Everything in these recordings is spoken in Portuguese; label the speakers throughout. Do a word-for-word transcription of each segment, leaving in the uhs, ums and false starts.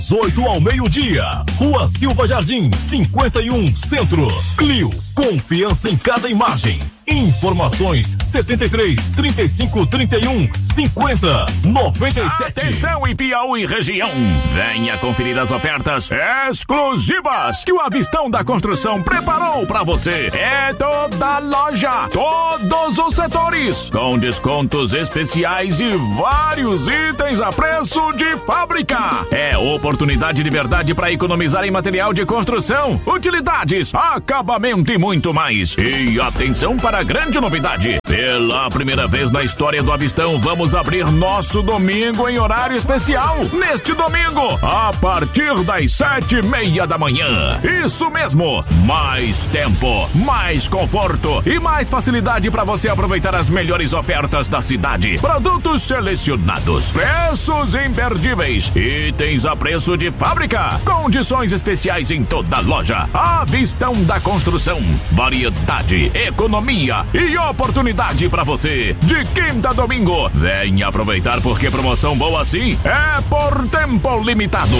Speaker 1: oito ao meio-dia. Rua Silva Jardim, cinquenta e um, Centro. Clio, confiança em cada imagem. Informações setenta e três, trinta e cinco, trinta e um, cinquenta, noventa e sete.
Speaker 2: Atenção em Piauí e região. Venha conferir as ofertas exclusivas que o Avistão da Construção preparou para você. É toda loja, todos os setores, com descontos especiais e vários itens a preço de fábrica. É oportunidade de verdade para economizar em material de construção, utilidades, acabamento e muito mais. E atenção para a grande novidade. Pela primeira vez na história do Avistão, vamos abrir nosso domingo em horário especial. Neste domingo, a partir das sete e meia da manhã. Isso mesmo, mais tempo, mais conforto e mais facilidade para você aproveitar as melhores ofertas da cidade. Produtos selecionados, preços imperdíveis, itens a preço de fábrica, condições especiais em toda a loja. Avistão da Construção, variedade, economia e oportunidade para você. De quinta a domingo, venha aproveitar porque promoção boa assim é por tempo limitado.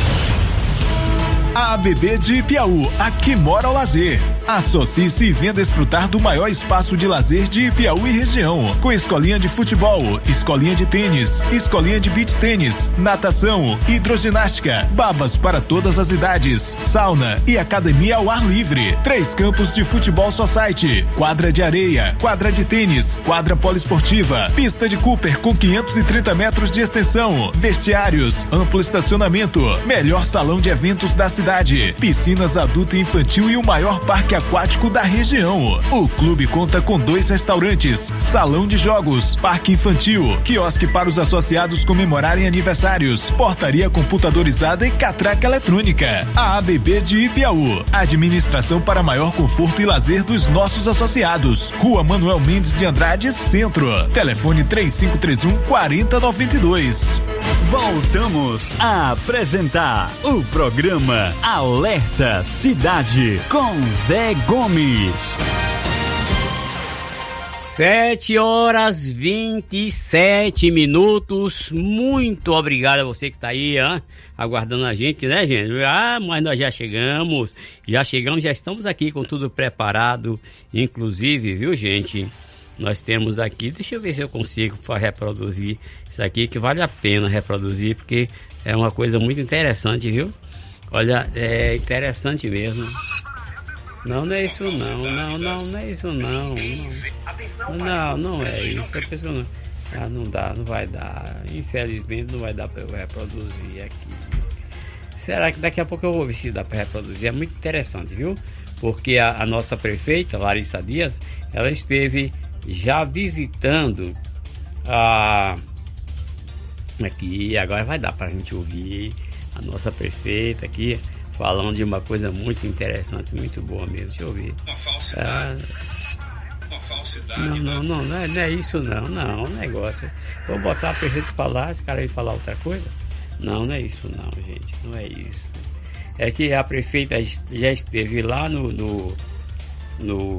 Speaker 3: A ABB de Ipiaú, aqui mora o lazer. Associe-se e venha desfrutar do maior espaço de lazer de Ipiaú e região, com escolinha de futebol, escolinha de tênis, escolinha de beach tênis, natação, hidroginástica, babas para todas as idades, sauna e academia ao ar livre. Três campos de futebol society, quadra de areia, quadra de tênis, quadra poliesportiva, pista de Cooper com quinhentos e trinta metros de extensão, vestiários, amplo estacionamento, melhor salão de eventos da cidade, piscinas adulto e infantil e o maior parque aquático da região. O clube conta com dois restaurantes, salão de jogos, parque infantil, quiosque para os associados comemorarem aniversários, portaria computadorizada e catraca eletrônica. A ABB de Ipiaú, administração para maior conforto e lazer dos nossos associados. Rua Manuel Mendes de Andrade, Centro. Telefone três cinco três um, quatro zero nove dois.
Speaker 4: Voltamos a apresentar o programa Alerta Cidade com Zé Gomes.
Speaker 5: Sete horas vinte e sete minutos. Muito obrigado a você que está aí, hein, aguardando a gente, né, gente? Ah, mas nós já chegamos, já chegamos, já estamos aqui com tudo preparado, inclusive, viu, gente? Nós temos aqui, deixa eu ver se eu consigo reproduzir isso aqui, que vale a pena reproduzir, porque é uma coisa muito interessante, viu? Olha, é interessante mesmo. Não, não é isso não, não, não, não é isso não, não, não, não é isso, a pessoa não, ah, não dá, não vai dar, infelizmente não vai dar para eu reproduzir aqui. Será que daqui a pouco eu vou ver se dá para reproduzir? É muito interessante, viu? Porque a, a nossa prefeita, Larissa Dias, ela esteve já visitando a... aqui, agora vai dar para a gente ouvir a nossa prefeita aqui falando de uma coisa muito interessante, muito boa mesmo. Deixa eu ouvir.
Speaker 6: Uma falsidade. Ah, uma falsidade.
Speaker 5: Não, não, não, não é, não é isso não, não, um negócio. Vou botar a prefeita falar, esse cara aí falar outra coisa? Não, não é isso não, gente, não é isso. É que a prefeita já esteve lá no no, no,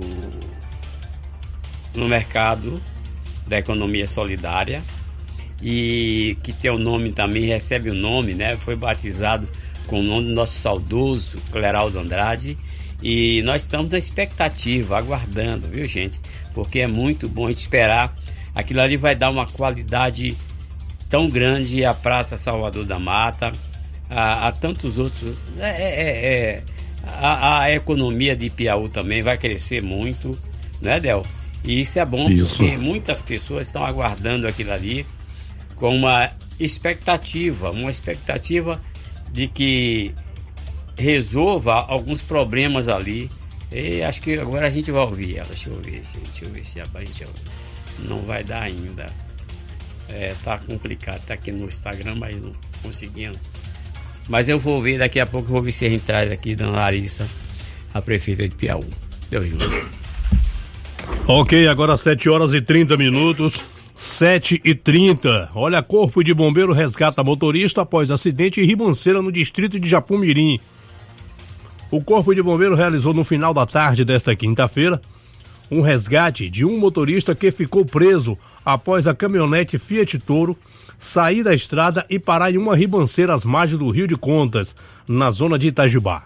Speaker 5: no mercado da economia solidária, e que tem o nome também, recebe o nome, né? Foi batizado com o nome do nosso saudoso Cleraldo Andrade, e nós estamos na expectativa, aguardando, viu, gente? Porque é muito bom a gente esperar. Aquilo ali vai dar uma qualidade tão grande à Praça Salvador da Mata, a, a tantos outros. É, é, é, a, a economia de Ipiaú também vai crescer muito, né, Del? E isso é bom, isso, porque muitas pessoas estão aguardando aquilo ali com uma expectativa, uma expectativa de que resolva alguns problemas ali. E acho que agora a gente vai ouvir ela. Deixa eu ver, deixa eu ver se a gente não vai dar ainda. É, tá complicado, tá aqui no Instagram, mas não conseguindo. Mas eu vou ver daqui a pouco, eu vou ver se a gente traz aqui Dona Larissa, a prefeita de Piauí. Deus ajude.
Speaker 7: Ok, agora sete horas e trinta minutos. sete e trinta. Olha, Corpo de Bombeiro resgata motorista após acidente em Ribanceira, no distrito de Japumirim. O Corpo de Bombeiro realizou no final da tarde desta quinta-feira um resgate de um motorista que ficou preso após a caminhonete Fiat Toro sair da estrada e parar em uma ribanceira às margens do Rio de Contas, na zona de Itajubá.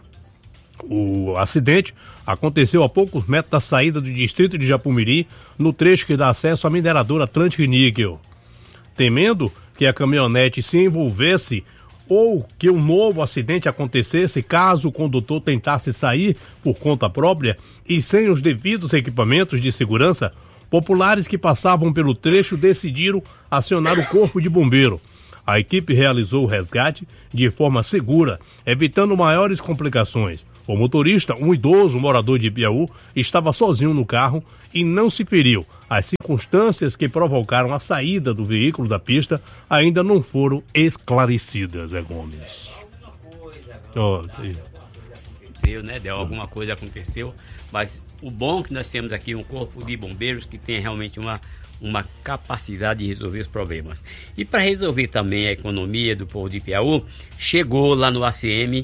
Speaker 7: O acidente aconteceu a poucos metros da saída do distrito de Japumiri, no trecho que dá acesso à mineradora Atlantic Níquel. Temendo que a caminhonete se envolvesse ou que um novo acidente acontecesse caso o condutor tentasse sair por conta própria e sem os devidos equipamentos de segurança, populares que passavam pelo trecho decidiram acionar o corpo de bombeiro. A equipe realizou o resgate de forma segura, evitando maiores complicações. O motorista, um idoso morador de Piauí, estava sozinho no carro e não se feriu. As circunstâncias que provocaram a saída do veículo da pista ainda não foram esclarecidas, Zé Gomes. Oh,
Speaker 5: aconteceu, né? Deu alguma coisa aconteceu, mas o bom é que nós temos aqui um corpo de bombeiros que tem realmente uma, uma capacidade de resolver os problemas. E para resolver também a economia do povo de Piauí, chegou lá no A C M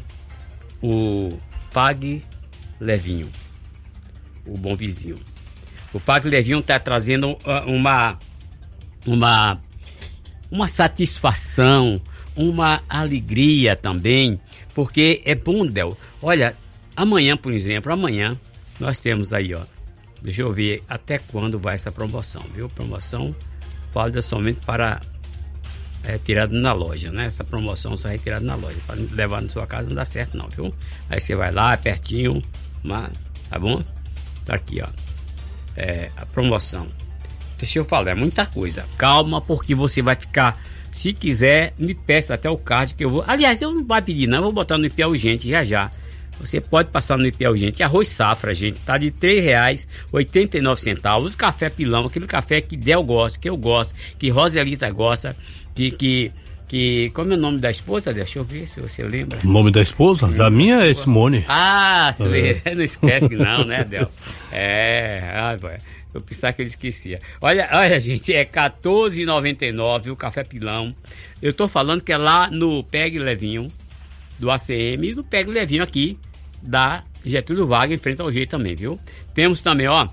Speaker 5: o Pague Levinho, o bom vizinho. O Pague Levinho está trazendo uma, uma, uma satisfação, uma alegria também, porque é bom, Del. Olha, amanhã, por exemplo, amanhã nós temos aí, ó, deixa eu ver até quando vai essa promoção, viu? Promoção válida somente para é, tirado na loja, né? Essa promoção só é retirada na loja, para levar na sua casa não dá certo não, viu? Aí você vai lá, é pertinho, mas, tá bom? Tá aqui, ó, é, a promoção. Deixa eu falar, é muita coisa. Calma, porque você vai ficar, se quiser, me peça até o card que eu vou. Aliás, eu não vou pedir não, eu vou botar no I P A Urgente já já. Você pode passar no I P A Urgente. Arroz safra, gente, tá de três reais e oitenta e nove centavos. O café pilão, aquele café que Del gosta, que eu gosto, que Roselita gosta, que, que, que... Como é o nome da esposa? Deixa eu ver se você lembra.
Speaker 7: O nome da esposa? Sim. Da minha é Simone.
Speaker 5: Ah, é. Não esquece que não, né, Del? É, ah, vai. Eu pensava que ele esquecia. Olha, olha, gente, é quatorze reais e noventa e nove centavos o café pilão. Eu tô falando que é lá no Pegue Levinho, do A C M, e do Pegue Levinho aqui, da Getúlio Vargas, em frente ao G também, viu? Temos também, ó,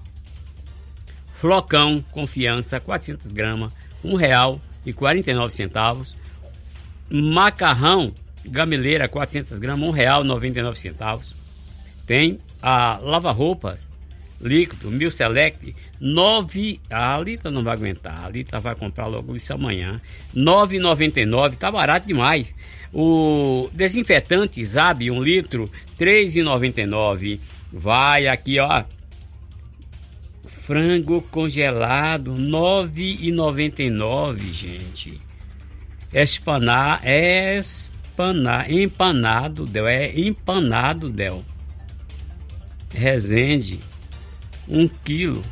Speaker 5: flocão, confiança, quatrocentas gramas, um real e quarenta e nove centavos. Macarrão, gameleira, quatrocentas gramas, um real e noventa e nove centavos. Tem a lava-roupas, líquido, Mil Select, nove... A Alita não vai aguentar, a Alita vai comprar logo isso amanhã. nove reais e noventa e nove centavos, tá barato demais. O desinfetante Zab, um litro, três reais e noventa e nove centavos. Vai aqui, ó. Frango congelado, nove reais e noventa e nove centavos, gente. Espanar, espanar, empanado, Del, é empanado, Del. Resende, um quilo.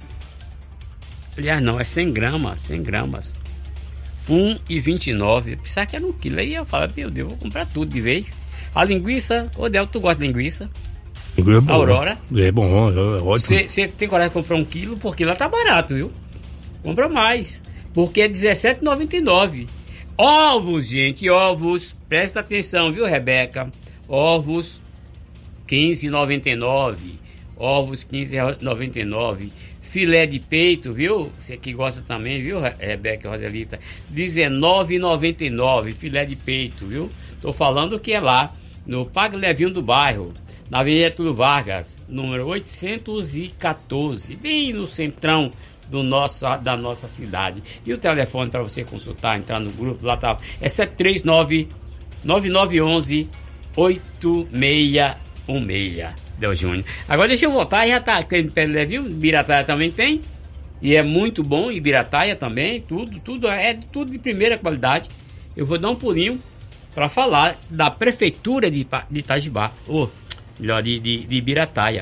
Speaker 5: Aliás, não, é cem gramas, cem gramas. um real e vinte e nove centavos. Pensava que era um quilo. Aí eu falo, meu Deus, vou comprar tudo de vez. A linguiça, ô Del, tu gosta de linguiça?
Speaker 7: É bom,
Speaker 5: Aurora.
Speaker 7: É bom, é ótimo.
Speaker 5: Você tem coragem de comprar um quilo? Porque lá tá barato, viu? Compra mais. Porque é dezessete reais e noventa e nove centavos. Ovos, gente, ovos. Presta atenção, viu, Rebeca? Ovos, quinze reais e noventa e nove centavos. Ovos, quinze reais e noventa e nove centavos. Filé de peito, viu? Você que gosta também, viu, Rebeca e Roselita? dezenove reais e noventa e nove centavos. Filé de peito, viu? Tô falando que é lá, no Pague Levinho do bairro, na Avenida Getúlio Vargas, número oitocentos e quatorze, bem no centrão do nosso, da nossa cidade. E o telefone para você consultar, entrar no grupo, lá tá, é sete três nove, nove nove um um, oito seis um seis. Del Júnior. Agora deixa eu voltar, já tá aquele pé levinho, Birataia também tem, e é muito bom, e Birataia também, tudo, tudo, é tudo de primeira qualidade. Eu vou dar um pulinho para falar da prefeitura de, de Itajubá, ou melhor, de, de, de Birataia.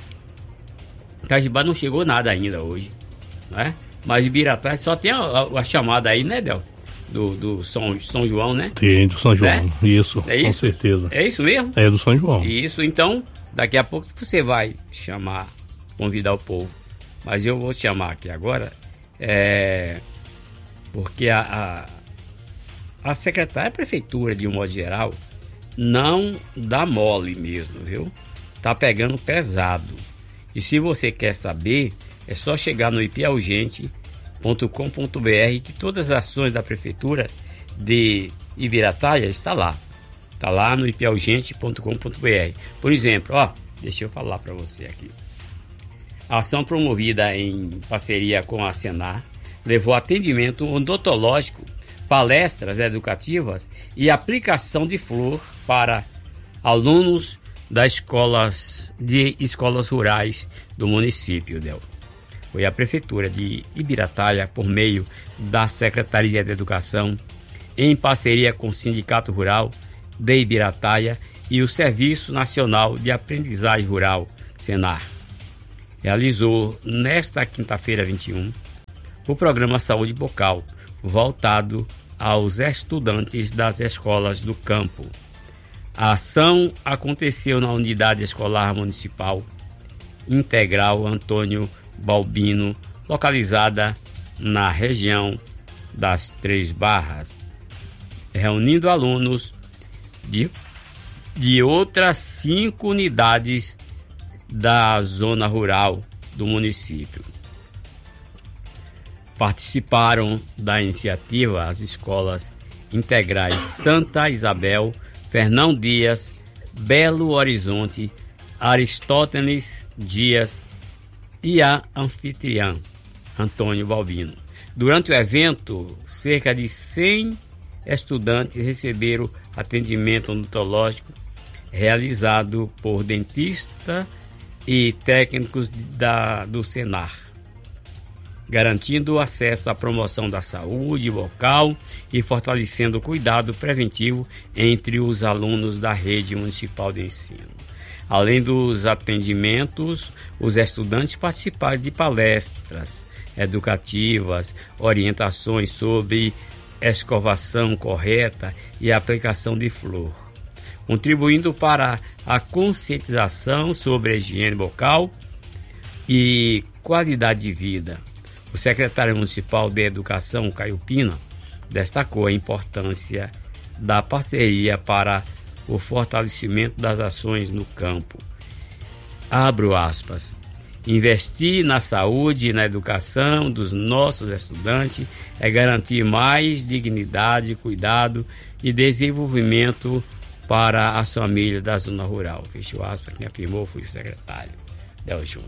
Speaker 5: Itajubá não chegou nada ainda hoje, né? Mas Birataia só tem a, a, a chamada aí, né, Del? Do, do São, São João, né?
Speaker 7: Sim, do São João,
Speaker 5: é?
Speaker 7: Isso,
Speaker 5: é
Speaker 7: com
Speaker 5: isso?
Speaker 7: certeza.
Speaker 5: É isso mesmo?
Speaker 7: É do São João.
Speaker 5: Isso, então, daqui a pouco você vai chamar, convidar o povo. Mas eu vou te chamar aqui agora, é, porque a, a, a secretária, a prefeitura, de um modo geral, não dá mole mesmo, viu? Tá pegando pesado. E se você quer saber, é só chegar no I P A Urgente, ponto com ponto b r, que todas as ações da Prefeitura de Ibirataia está lá. Está lá no ipiaugente ponto com ponto b r. Por exemplo, ó, deixa eu falar para você aqui. A ação promovida em parceria com a Senar levou atendimento odontológico, palestras educativas e aplicação de flor para alunos das escolas de escolas rurais do município, Del. Foi a Prefeitura de Ibirataia, por meio da Secretaria de Educação, em parceria com o Sindicato Rural de Ibirataia e o Serviço Nacional de Aprendizagem Rural, Senar, realizou nesta quinta-feira vinte e um o programa Saúde Bucal, voltado aos estudantes das escolas do campo. A ação aconteceu na Unidade Escolar Municipal Integral Antônio Balbino, localizada na região das Três Barras, reunindo alunos de, de outras cinco unidades da zona rural do município. Participaram da iniciativa as escolas integrais Santa Isabel, Fernão Dias, Belo Horizonte, Aristóteles Dias e a anfitriã, Antônio Balbino. Durante o evento, cerca de cem estudantes receberam atendimento odontológico realizado por dentista e técnicos da, do Senar, garantindo o acesso à promoção da saúde bucal e fortalecendo o cuidado preventivo entre os alunos da rede municipal de ensino. Além dos atendimentos, os estudantes participaram de palestras educativas, orientações sobre escovação correta e aplicação de flor, contribuindo para a conscientização sobre a higiene bucal e qualidade de vida. O secretário municipal de Educação, Caio Pina, destacou a importância da parceria para o fortalecimento das ações no campo. Abro aspas. Investir na saúde e na educação dos nossos estudantes é garantir mais dignidade, cuidado e desenvolvimento para as famílias da zona rural. Fechou aspas, quem afirmou foi o secretário Del Júnior.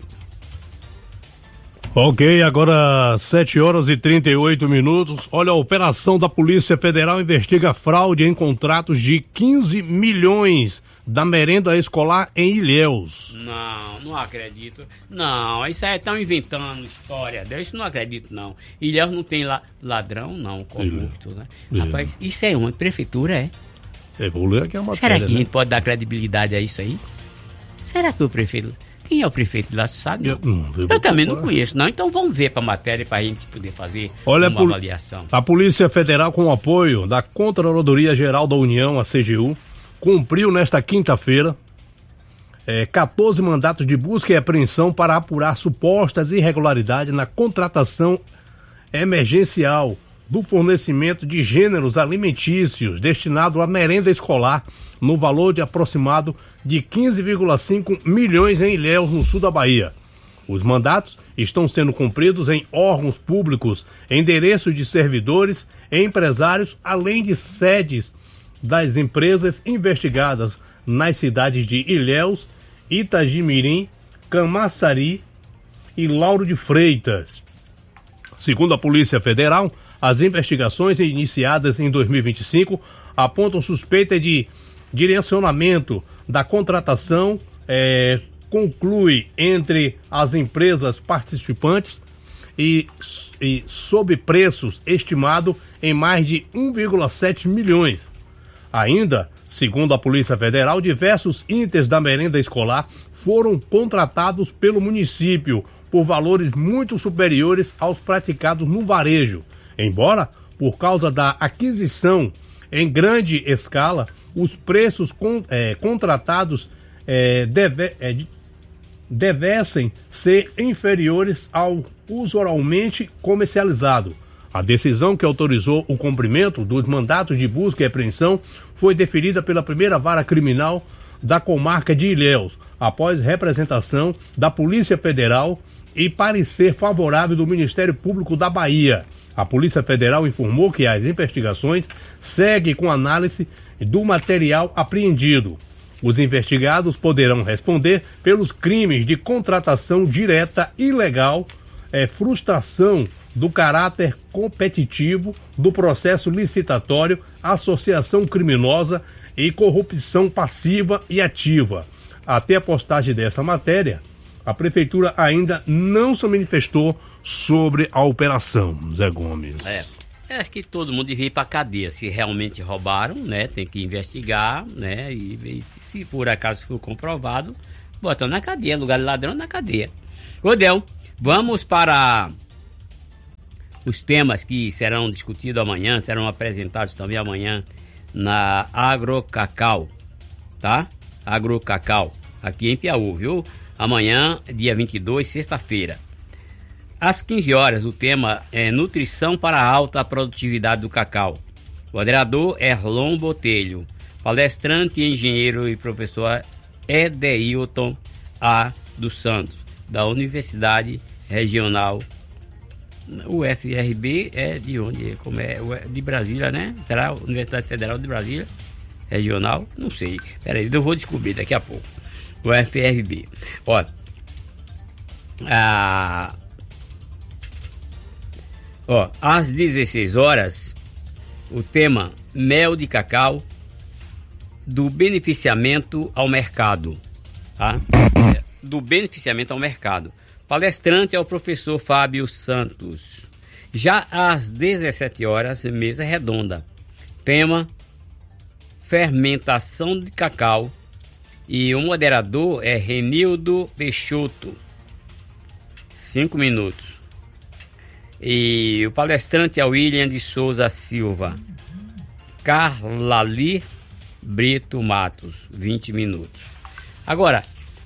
Speaker 7: Ok, agora sete horas e trinta e oito minutos. Olha, a operação da Polícia Federal investiga fraude em contratos de quinze milhões da merenda escolar em Ilhéus.
Speaker 5: Não, não acredito. Não, isso aí estão inventando história. Isso não acredito, não. Ilhéus não tem la, ladrão, não, corrupto, né?
Speaker 7: Ilhéus.
Speaker 5: Rapaz, isso é uma prefeitura, é?
Speaker 7: Eu vou ler aqui a matéria.
Speaker 5: Será que a
Speaker 7: né?
Speaker 5: gente pode dar credibilidade a isso aí? Será que o prefeito... Quem é o prefeito de lá, você sabe?
Speaker 7: Eu, não, eu,
Speaker 5: eu também
Speaker 7: procurar.
Speaker 5: não conheço, não. Então vamos ver para a matéria para a gente poder fazer
Speaker 7: Olha,
Speaker 5: uma
Speaker 7: pol-
Speaker 5: avaliação.
Speaker 7: A Polícia Federal, com o apoio da Contraloria Geral da União, a C G U, cumpriu nesta quinta-feira é, quatorze mandatos de busca e apreensão para apurar supostas irregularidades na contratação emergencial do fornecimento de gêneros alimentícios destinado à merenda escolar no valor de aproximado de quinze vírgula cinco milhões em Ilhéus, no sul da Bahia. Os mandatos estão sendo cumpridos em órgãos públicos, endereços de servidores e empresários, além de sedes das empresas investigadas nas cidades de Ilhéus, Itagimirim, Camaçari e Lauro de Freitas. Segundo a Polícia Federal, as investigações iniciadas em dois mil e vinte e cinco apontam suspeita de direcionamento da contratação, é, conclui entre as empresas participantes e, e sob preços estimado em mais de um vírgula sete milhões. Ainda, segundo a Polícia Federal, diversos itens da merenda escolar foram contratados pelo município por valores muito superiores aos praticados no varejo. Embora, por causa da aquisição em grande escala, os preços con, é, contratados é, deve, é, devessem ser inferiores ao usualmente comercializado. A decisão que autorizou o cumprimento dos mandatos de busca e apreensão foi deferida pela primeira vara criminal da comarca de Ilhéus, após representação da Polícia Federal e parecer favorável do Ministério Público da Bahia. A Polícia Federal informou que as investigações seguem com análise do material apreendido. Os investigados poderão responder pelos crimes de contratação direta ilegal, é, frustração do caráter competitivo do processo licitatório, associação criminosa e corrupção passiva e ativa. Até a postagem dessa matéria, a Prefeitura ainda não se manifestou sobre a operação, Zé Gomes.
Speaker 5: É, acho que todo mundo devia ir para a cadeia. Se realmente roubaram, né, tem que investigar, né, e, e se por acaso for comprovado, botam na cadeia, lugar de ladrão na cadeia. Rodel, vamos para os temas que serão discutidos amanhã, serão apresentados também amanhã na Agrocacau, tá? Agrocacau, aqui em Piauí, viu? Amanhã, dia vinte e dois, sexta-feira. Às quinze horas, o tema é Nutrição para a Alta Produtividade do Cacau. O moderador é Erlon Botelho. Palestrante, engenheiro e professor Edeilton A. dos Santos, da Universidade Regional. O F R B é de onde? Como é? De Brasília, né? Será a Universidade Federal de Brasília? Regional? Não sei. Peraí, eu vou descobrir daqui a pouco. O F R B. Ó, a... Ó, às dezesseis horas, o tema Mel de Cacau do beneficiamento ao mercado, tá? Do beneficiamento ao mercado. Palestrante é o professor Fábio Santos. Já às dezessete horas, mesa redonda. Tema fermentação de cacau. E o moderador é Renildo Peixoto. Cinco minutos. E o palestrante é William de Souza Silva. Carlali Brito Matos, vinte minutos. Agora,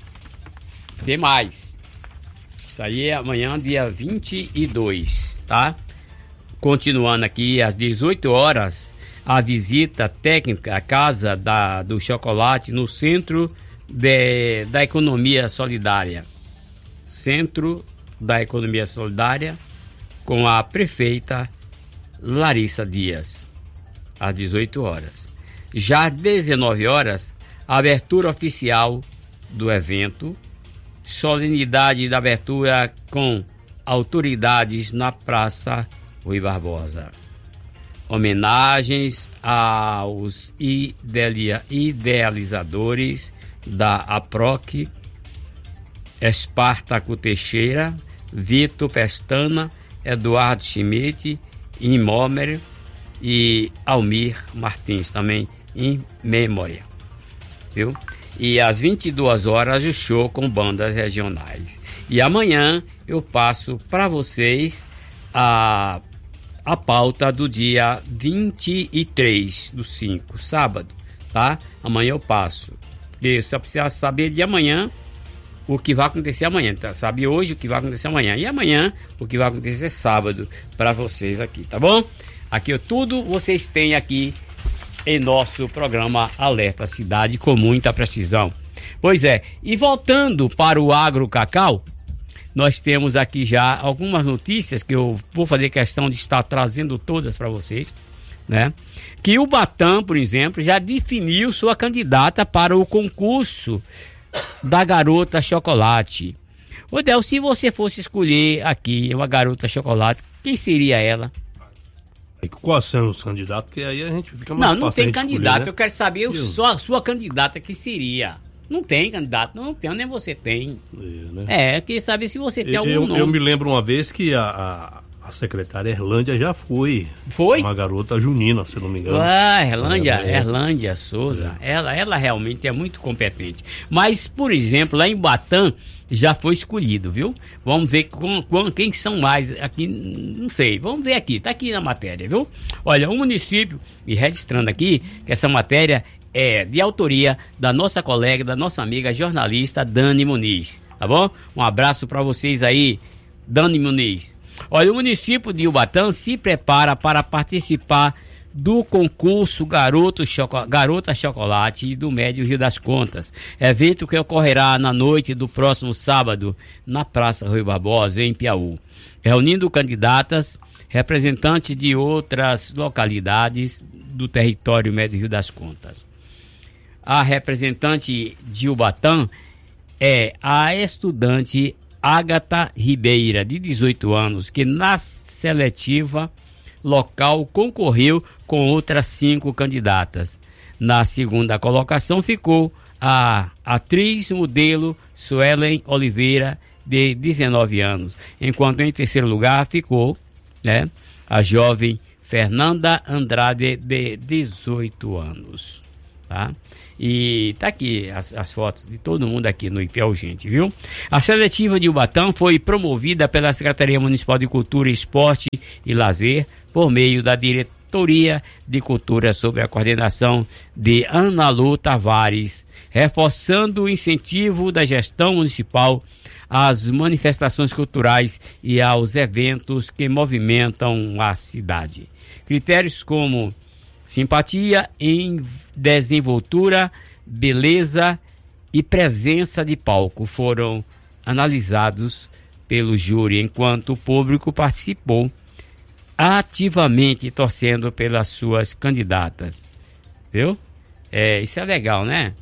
Speaker 5: tem mais. Isso aí é amanhã, dia vinte e dois, tá? Continuando aqui, às dezoito horas, a visita técnica à Casa da, do Chocolate no Centro de, da Economia Solidária. Centro da Economia Solidária, com a prefeita Larissa Dias, às dezoito horas. Já às dezenove horas, a abertura oficial do evento, solenidade da abertura com autoridades na Praça Rui Barbosa. Homenagens aos idealia, idealizadores da APROC, Espartaco Teixeira, Vitor Pestana, Eduardo Schmidt, Imómer e Almir Martins, também em memória, viu? E às vinte e duas horas o show com bandas regionais. E amanhã eu passo para vocês a, a pauta do dia vinte e três do cinco, sábado, tá? Amanhã eu passo. Porque só precisa saber de amanhã o que vai acontecer amanhã, tá? Sabe hoje o que vai acontecer amanhã. E amanhã o que vai acontecer sábado para vocês aqui, tá bom? Aqui tudo vocês têm aqui em nosso programa Alerta Cidade com muita precisão. Pois é, e voltando para o Agro Cacau, nós temos aqui já algumas notícias que eu vou fazer questão de estar trazendo todas para vocês, né? Que o Batam, por exemplo, já definiu sua candidata para o concurso da Garota Chocolate. Odel, se você fosse escolher aqui uma Garota Chocolate, quem seria ela?
Speaker 7: Quais são os candidatos? Porque aí a gente fica mais
Speaker 5: Não, não tem candidato.
Speaker 7: Escolher, né?
Speaker 5: Eu quero saber o sua, sua candidata que seria. Não tem candidato, não tem, nem você tem. É, né? É, queria saber se você tem
Speaker 7: eu,
Speaker 5: algum
Speaker 7: eu,
Speaker 5: nome.
Speaker 7: Eu me lembro uma vez que a, a, a secretária Erlândia já foi.
Speaker 5: Foi?
Speaker 7: Uma garota junina, se não me engano.
Speaker 5: Ah, Erlândia,
Speaker 7: é, é.
Speaker 5: Erlândia Souza. É. Ela, ela realmente é muito competente. Mas, por exemplo, lá em Batam já foi escolhido, viu? Vamos ver com, com quem são mais aqui, não sei. Vamos ver aqui, tá aqui na matéria, viu? Olha, o município, e registrando aqui, que essa matéria é de autoria da nossa colega, da nossa amiga jornalista Dani Muniz, tá bom? Um abraço para vocês aí, Dani Muniz. Olha, o município de Ubatã se prepara para participar do concurso Garoto Choco, Garota Chocolate e do Médio Rio das Contas. Evento que ocorrerá na noite do próximo sábado na Praça Rui Barbosa, em Piauí, reunindo candidatas, representantes de outras localidades do território Médio Rio das Contas. A representante de Ubatã é a estudante Ágata Ribeira, de dezoito anos, que na seletiva local concorreu com outras cinco candidatas. Na segunda colocação ficou a atriz modelo Suelen Oliveira, de dezenove anos, enquanto em terceiro lugar ficou, né, a jovem Fernanda Andrade, de dezoito anos, tá? E tá aqui as, as fotos de todo mundo aqui no Piauí, gente, viu? A seletiva de Ubatã foi promovida pela Secretaria Municipal de Cultura, Esporte e Lazer por meio da Diretoria de Cultura sob a coordenação de Ana Lu Tavares, reforçando o incentivo da gestão municipal às manifestações culturais e aos eventos que movimentam a cidade. Critérios como simpatia em desenvoltura, beleza e presença de palco foram analisados pelo júri, enquanto o público participou ativamente torcendo pelas suas candidatas. Viu? É, isso é legal, né?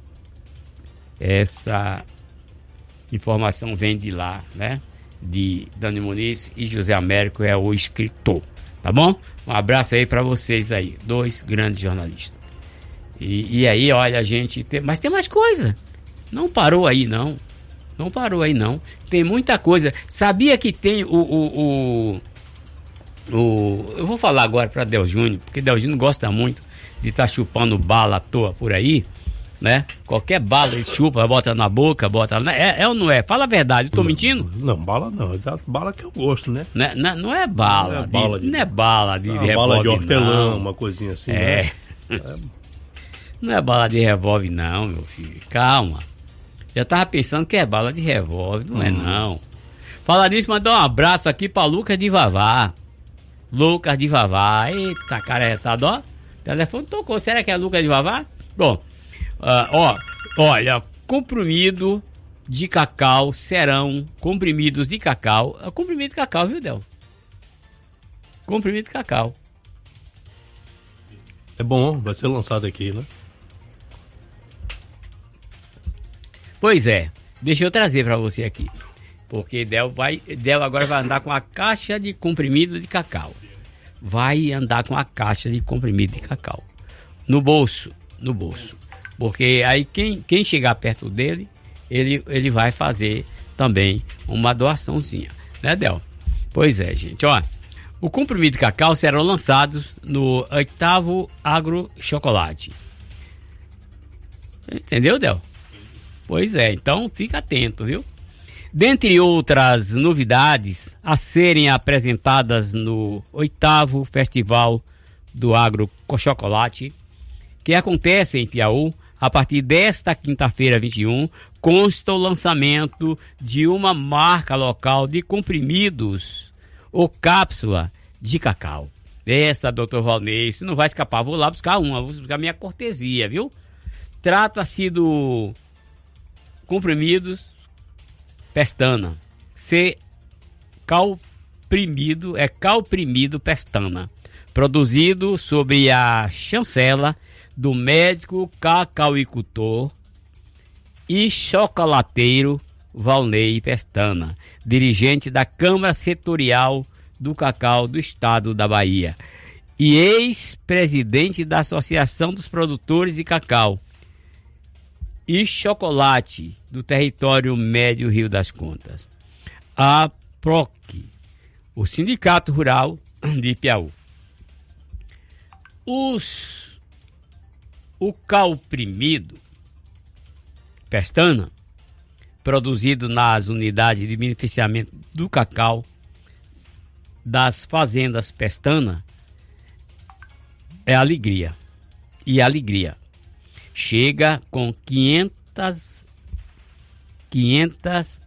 Speaker 5: Essa informação vem de lá, né? De Dani Muniz e José Américo é o escritor. Tá bom? Um abraço aí pra vocês aí, dois grandes jornalistas. E, e aí, olha, a gente tem, mas tem mais coisa. Não parou aí, não. Não parou aí, não. Tem muita coisa. Sabia que tem o... o, o, o eu vou falar agora pra Del Júnior, porque Del Júnior gosta muito de estar tá chupando bala à toa por aí, né? Qualquer bala ele chupa, bota na boca, bota... É, é ou não é? Fala a verdade, eu tô
Speaker 7: não,
Speaker 5: mentindo?
Speaker 7: Não, bala não. É bala que eu gosto, né?
Speaker 5: Não, não, não é bala. Não é bala de... de, não é bala de
Speaker 7: revólver, bala de hortelã, uma coisinha assim.
Speaker 5: É.
Speaker 7: Né?
Speaker 5: é. Não é bala de revólver, não, meu filho. Calma. Já tava pensando que é bala de revólver. Não hum. é, não. Falar nisso, mandar um abraço aqui pra Lucas de Vavá. Lucas de Vavá. Eita, cara, retado, ó. O telefone tocou. Será que é Lucas de Vavá? Bom, uh, ó, olha, comprimido de cacau serão comprimidos de cacau. Uh, comprimido de cacau, viu, Del? Comprimido de cacau.
Speaker 7: É bom, vai ser lançado aqui, né?
Speaker 5: Pois é, deixa eu trazer para você aqui, porque Del, vai, Del agora vai andar com a caixa de comprimido de cacau, vai andar com a caixa de comprimido de cacau, no bolso, no bolso, porque aí quem, quem chegar perto dele, ele, ele vai fazer também uma doaçãozinha, né, Del? Pois é, gente, ó, o comprimido de cacau serão lançados no oitavo Agro Chocolate, entendeu, Del? Pois é, então fica atento, viu? Dentre outras novidades a serem apresentadas no oitavo Festival do Agro Chocolate, que acontece em Piauí a partir desta quinta-feira vinte e um, consta o lançamento de uma marca local de comprimidos ou cápsula de cacau. Essa, doutor Valnei, isso não vai escapar, vou lá buscar uma, vou buscar minha cortesia, viu? Trata-se do comprimidos pestana, C calprimido, é calprimido pestana, produzido sob a chancela do médico cacauicultor e chocolateiro Valnei Pestana, dirigente da Câmara Setorial do Cacau do Estado da Bahia e ex-presidente da Associação dos Produtores de Cacau e Chocolate do território Médio Rio das Contas. A P R O C, o Sindicato Rural de Piauí. Os, o calprimido pestana, produzido nas unidades de beneficiamento do cacau das fazendas Pestana, é alegria. E alegria. Chega com quinhentas, quinhentas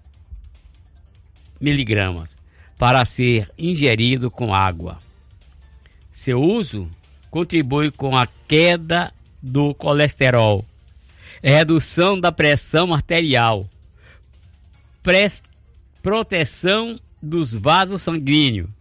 Speaker 5: miligramas para ser ingerido com água. Seu uso contribui com a queda do colesterol, redução da pressão arterial, pres- proteção dos vasos sanguíneos,